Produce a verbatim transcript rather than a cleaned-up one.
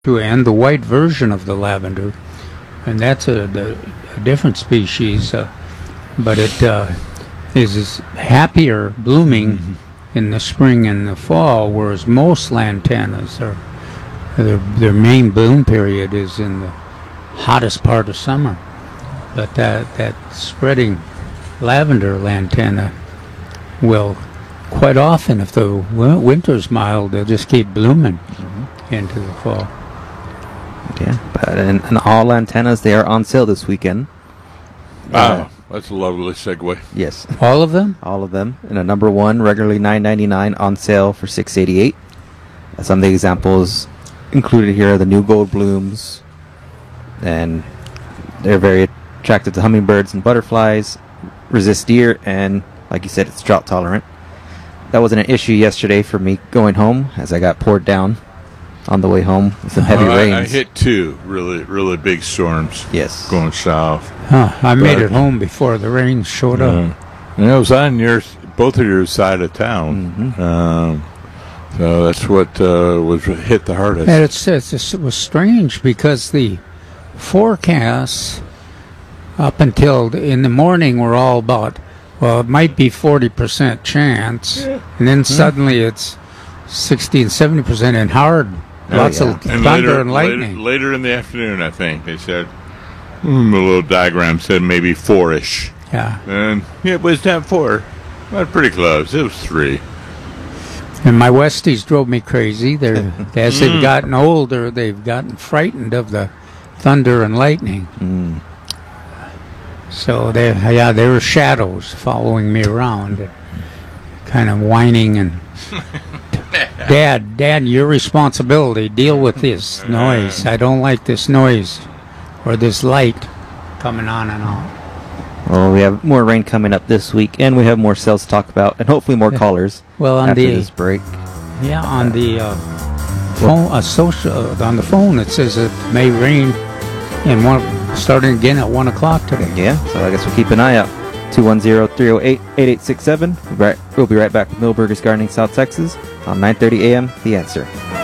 to and the white version of the lavender, and that's a, the, a different species, uh, but it uh, is, is happier blooming mm-hmm. in the spring and the fall, whereas most lantanas are their their main bloom period is in the hottest part of summer. But that that spreading lavender lantana will quite often, if the winter's mild, they'll just keep blooming mm-hmm. into the fall. Yeah, but and, and all lantanas, they are on sale this weekend. Wow, uh, that's a lovely segue. Yes, all of them. All of them. And a number one, regularly nine ninety nine, on sale for six eighty eight. Some of the examples included here are the new gold blooms, and they're very attractive to hummingbirds and butterflies, resist deer, and like you said, it's drought tolerant. That wasn't an issue yesterday for me going home, as I got poured down on the way home with some heavy uh, rains. I, I hit two really, really big storms. Yes, going south. Huh, I made but, it home before the rain showed uh, up. And it was on your, both of your side of town. Mm-hmm. Um, so that's what uh, was hit the hardest. And it's, it's, it was strange because the forecasts up until the, in the morning were all about, well, it might be forty percent chance, yeah. and then mm-hmm. suddenly it's sixty and seventy percent and hard. Oh, Lots yeah. of and thunder later, and lightning. Later, later in the afternoon, I think, they said, mm, a little diagram said maybe four-ish. Yeah. And yeah, it was not four. But pretty close. It was three. And my Westies drove me crazy. They're, as they've gotten older, they've gotten frightened of the thunder and lightning. Mm. So they, yeah, there were shadows following me around, kind of whining and, Dad, Dad, your responsibility. Deal with this noise. I don't like this noise or this light coming on and off. Well, we have more rain coming up this week, and we have more sales to talk about, and hopefully more callers. Well, on after the this break. Yeah, on uh, the uh, phone, uh, social, uh, on the phone, it says it may rain in one, starting again at one o'clock today. Yeah, so I guess we'll keep an eye out. two one zero, three oh eight, eight eight six seven. We'll be right back with Milberger's Gardening, South Texas, on nine thirty a.m. The Answer.